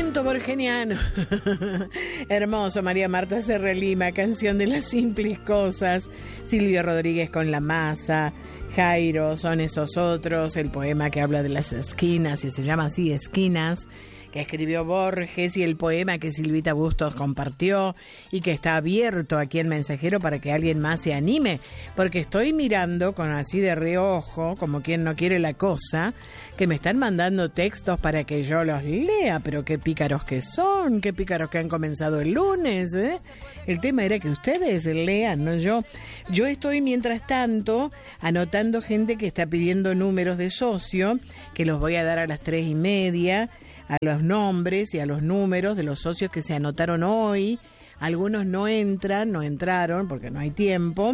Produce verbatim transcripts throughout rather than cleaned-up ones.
Canto borgeniano. Hermoso, María Marta Serra Lima, canción de las simples cosas. Silvio Rodríguez con La Masa. Jairo, Son esos otros, el poema que habla de las esquinas, y se llama así, Esquinas, que escribió Borges, y el poema que Silvita Bustos compartió y que está abierto aquí en Mensajero para que alguien más se anime, porque estoy mirando con así de reojo, como quien no quiere la cosa, que me están mandando textos para que yo los lea, pero qué pícaros que son, qué pícaros que han comenzado el lunes, ¿eh? El tema era que ustedes lean, no yo. Yo estoy, mientras tanto, anotando gente que está pidiendo números de socio, que los voy a dar a las tres y media, a los nombres y a los números de los socios que se anotaron hoy. Algunos no entran, no entraron porque no hay tiempo.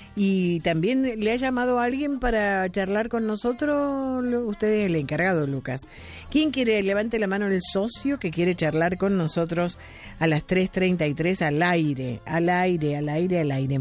Y también le ha llamado a alguien para charlar con nosotros. Usted es el encargado, Lucas. ¿Quién quiere? Levante la mano el socio que quiere charlar con nosotros a las tres treinta y tres al aire, al aire, al aire, al aire.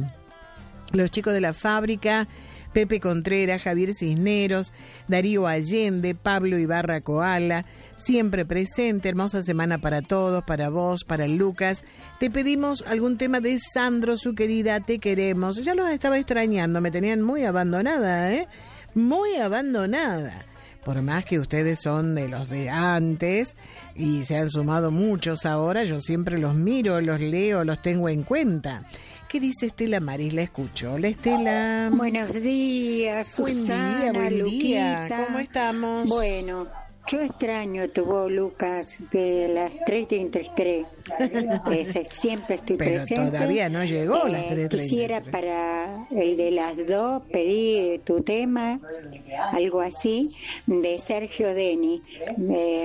Los chicos de la fábrica, Pepe Contreras, Javier Cisneros, Darío Allende, Pablo Ibarra Koala, siempre presente. Hermosa semana para todos, para vos, para Lucas. Te pedimos algún tema de Sandro, su querida Te Queremos. Ya los estaba extrañando, me tenían muy abandonada, ¿eh? Muy abandonada. Por más que ustedes son de los de antes y se han sumado muchos ahora, yo siempre los miro, los leo, los tengo en cuenta. ¿Qué dice Estela Maris? La escucho. Hola, Estela. Buenos días, Susana, buen día, buen Luquita. día. ¿Cómo estamos? Bueno, yo extraño tu voz, Lucas, de las tres treinta y tres. Ese, siempre estoy Pero presente. todavía no llegó eh, las tres treinta y tres. Quisiera para el de las dos pedir tu tema, algo así, de Sergio Deni. Eh,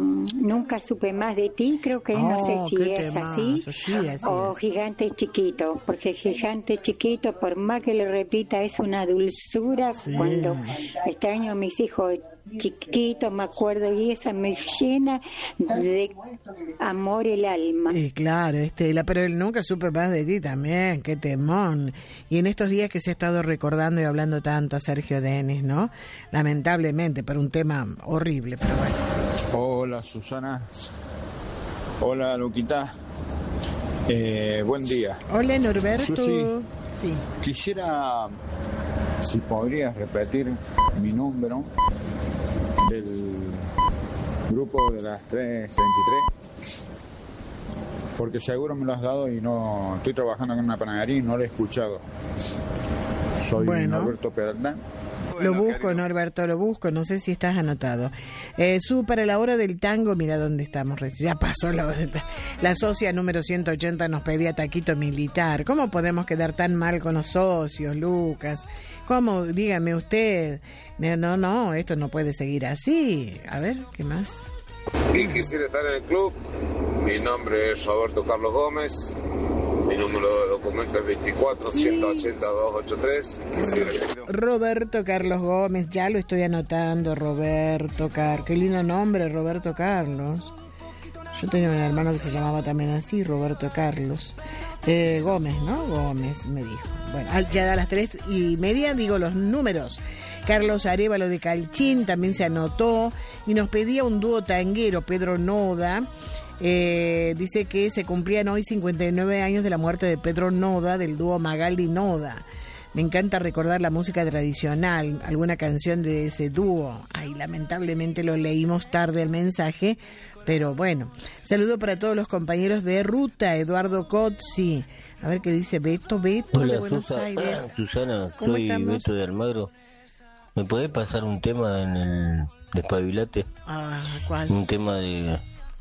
nunca supe más de ti, creo que Oh, no sé si qué es temazo, así, sí, así o es. Gigante Chiquito, porque Gigante Chiquito, por más que lo repita, es una dulzura. Sí. Cuando extraño a mis hijos chiquitos, me acuerdo, y esa me llena de amor el alma. Sí, claro, Estela, pero él nunca supe más de ti también, qué temón. Y en estos días que se ha estado recordando y hablando tanto a Sergio Denis, ¿no? Lamentablemente, por un tema horrible, pero bueno. Hola, Susana. Hola, Luquita. Eh, buen día. Hola, Norberto. Susi, sí. Quisiera, si podrías repetir mi número del grupo de las tres treinta y tres, porque seguro me lo has dado y no estoy trabajando en una panadería y no lo he escuchado. Soy Bueno. Norberto Peralta. Lo busco, Norberto, lo busco, no sé si estás anotado. Eh, su, para la hora del tango, mira dónde estamos, ya pasó la hora del tango. La socia número ciento ochenta nos pedía taquito militar. ¿Cómo podemos quedar tan mal con los socios, Lucas? ¿Cómo? Dígame usted. No, no, no, esto no puede seguir así. A ver, ¿qué más? Y quisiera estar en el club. Mi nombre es Roberto Carlos Gómez. Mi número de documento es veinticuatro, ciento ochenta, doscientos ochenta y tres. Quisiera... Roberto Carlos Gómez, ya lo estoy anotando, Roberto Carlos. Qué lindo nombre, Roberto Carlos. Yo tenía un hermano que se llamaba también así, Roberto Carlos. Eh, Gómez, ¿no? Gómez, me dijo. Bueno, ya a las tres y media digo los números. Carlos Arévalo de Calchín también se anotó y nos pedía un dúo tanguero, Pedro Noda. Eh, dice que se cumplían hoy cincuenta y nueve años de la muerte de Pedro Noda, del dúo Magaldi Noda. Me encanta recordar la música tradicional, alguna canción de ese dúo. Ay, lamentablemente lo leímos tarde el mensaje, pero bueno. Saludo para todos los compañeros de ruta, Eduardo Cozzi. A ver qué dice Beto, Beto Hola, de Buenos Susa, Aires. Susana, ¿Cómo soy estamos? Beto de Almagro. ¿Me podés pasar un tema en el Despabilate? Ah, ¿cuál? Un tema de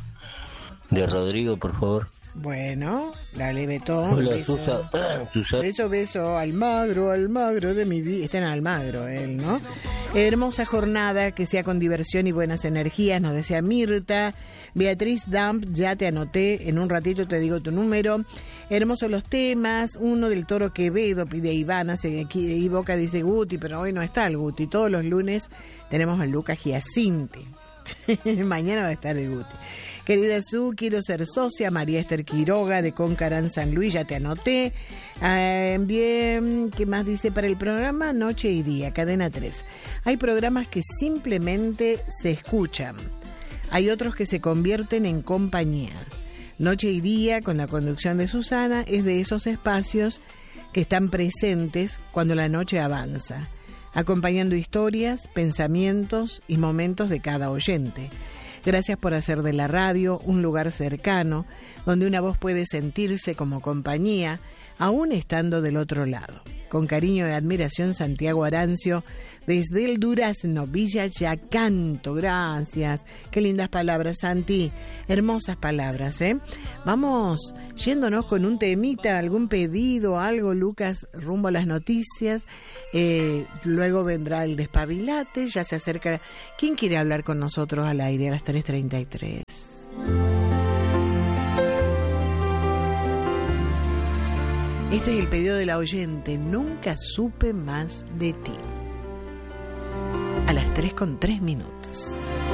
de Rodrigo, por favor. Bueno, dale, Beto. Hola, beso. Susa, Susana. Beso, beso, Almagro, Almagro de mi vida. Está en Almagro él, ¿no? Hermosa jornada, que sea con diversión y buenas energías, nos desea Mirta. Beatriz Damp, ya te anoté, en un ratito te digo tu número. Hermosos los temas, uno del Toro Quevedo, pide Ivana, se equivoca, dice Guti, pero hoy no está el Guti. Todos los lunes tenemos a Lucas Giacinte. Mañana va a estar el Guti. Querida Su, quiero ser socia. María Esther Quiroga de Concarán San Luis, ya te anoté. Eh, bien, ¿qué más dice para el programa? Noche y Día, Cadena tres. Hay programas que simplemente se escuchan. Hay otros que se convierten en compañía. Noche y Día, con la conducción de Susana, es de esos espacios que están presentes cuando la noche avanza, acompañando historias, pensamientos y momentos de cada oyente. Gracias por hacer de la radio un lugar cercano, donde una voz puede sentirse como compañía, aún estando del otro lado. Con cariño y admiración, Santiago Arancio, desde el Durazno, Villa Yacanto. Gracias. Qué lindas palabras, Santi. Hermosas palabras, ¿eh? Vamos yéndonos con un temita, algún pedido, algo, Lucas, rumbo a las noticias. Eh, luego vendrá el despabilate, ya se acerca. ¿Quién quiere hablar con nosotros al aire a las tres treinta y tres? Este es el pedido de la oyente. Nunca supe más de ti. A las tres con tres minutos.